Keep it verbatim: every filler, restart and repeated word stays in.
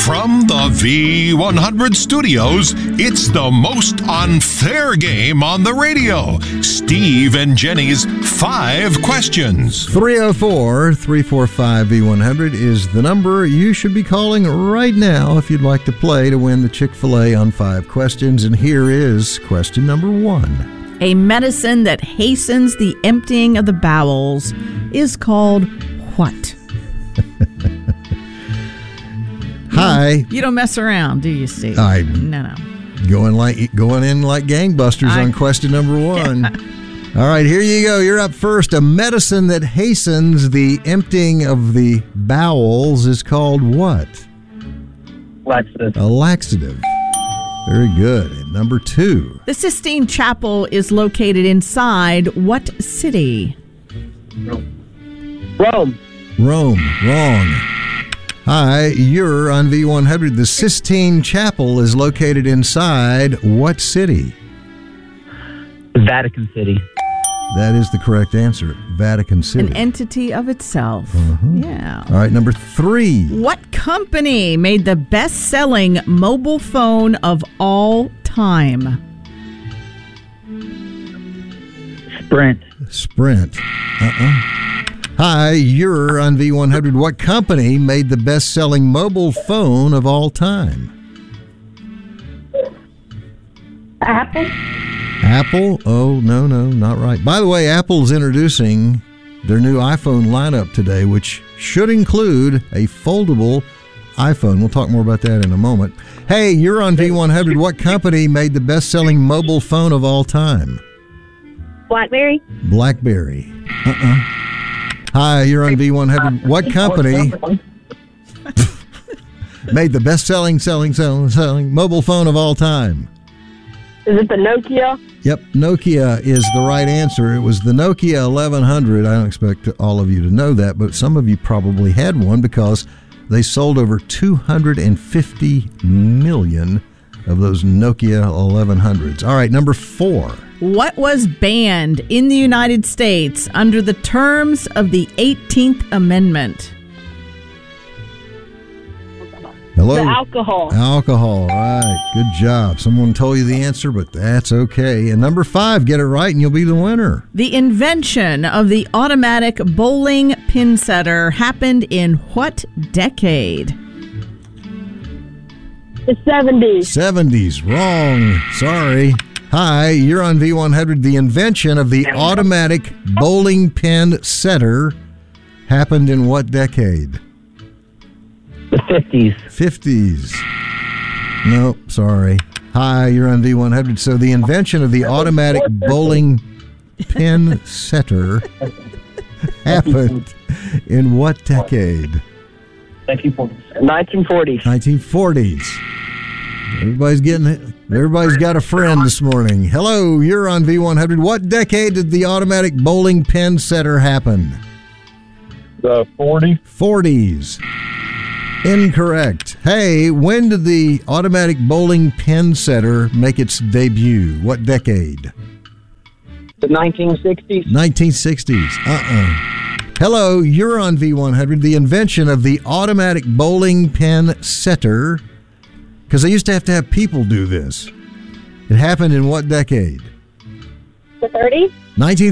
From the V one hundred studios, it's the most unfair game on the radio. Steve and Jenny's Five Questions. three oh four, three four five, V one hundred is the number you should be calling right now if you'd like to play to win the Chick-fil-A on Five Questions. And here is question number one. A medicine that hastens the emptying of the bowels is called what? Hi. You don't mess around, do you, Steve? I no, no. Going like going in like gangbusters I, on question number one. Yeah. All right, here you go. You're up first. A medicine that hastens the emptying of the bowels is called what? Laxative. A laxative. Very good. And number two. The Sistine Chapel is located inside what city? Rome. Rome. Wrong. Hi, you're on V one hundred. The Sistine Chapel is located inside what city? Vatican City. That is the correct answer. Vatican City. An entity of itself. Uh-huh. Yeah. All right, number three. What company made the best-selling mobile phone of all time? Sprint. Sprint. Uh-uh. Hi, you're on V one hundred. What company made the best-selling mobile phone of all time? Apple? Apple? Oh, no, no, not right. By the way, Apple's introducing their new iPhone lineup today, which should include a foldable iPhone. We'll talk more about that in a moment. Hey, you're on V one hundred. What company made the best-selling mobile phone of all time? BlackBerry? BlackBerry. Uh-uh. Hi, you're on V one hundred. What company made the best-selling, selling, selling, selling mobile phone of all time? Is it the Nokia? Yep, Nokia is the right answer. It was the Nokia eleven hundred. I don't expect all of you to know that, but some of you probably had one because they sold over two hundred fifty million of those Nokia eleven hundreds. All right, number four. What was banned in the United States under the terms of the eighteenth Amendment? Hello? The alcohol. Alcohol, right. Good job. Someone told you the answer, but that's okay. And number five, get it right and you'll be the winner. The invention of the automatic bowling pin setter happened in what decade? The seventies. seventies, wrong. Sorry. Hi, you're on V one hundred. The invention of the automatic bowling pin setter happened in what decade? The fifties. fifties. Nope, sorry. Hi, you're on V one hundred. So the invention of the automatic bowling pin setter happened in what decade? nineteen forties. nineteen forties. nineteen forties. Everybody's getting it. Everybody's got a friend this morning. Hello, you're on V one hundred. What decade did the automatic bowling pin setter happen? The forties. forties. Incorrect. Hey, when did the automatic bowling pin setter make its debut? What decade? The nineteen sixties. nineteen sixties. Uh-uh. Hello, you're on V one hundred. The invention of the automatic bowling pin setter, because they used to have to have people do this. It happened in what decade? The thirties? nineteen